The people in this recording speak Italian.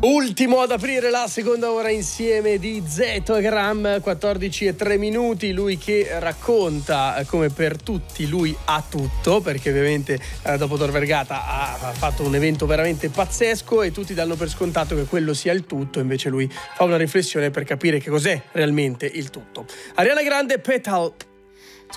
Ultimo ad aprire la seconda ora insieme di Zetogram, 14:03, lui che racconta come per tutti lui ha tutto, perché ovviamente dopo Tor Vergata ha fatto un evento veramente pazzesco e tutti danno per scontato che quello sia il tutto, invece lui fa una riflessione per capire che cos'è realmente il tutto. Ariana Grande, Petal.